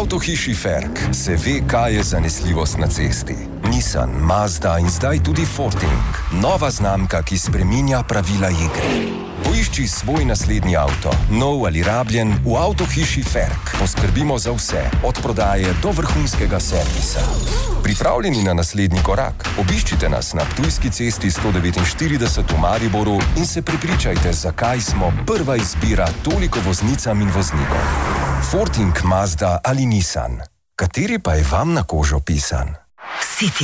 avtohiši Ferk se ve, kaj je zanesljivost na cesti. Nissan, Mazda in zdaj tudi Forting. Nova znamka, ki spreminja pravila igre. Poišči svoj naslednji avto, nov ali rabljen, v avtohiši Ferk. Poskrbimo za vse, od prodaje do vrhunskega servisa. Pripravljeni na naslednji korak? Obiščite nas na Ptujski cesti 149 v Mariboru in se prepričajte, zakaj smo prva izbira toliko voznicam in voznikom. Forting, Mazda ali Nissan. Kateri pa je vam na kožo pisan?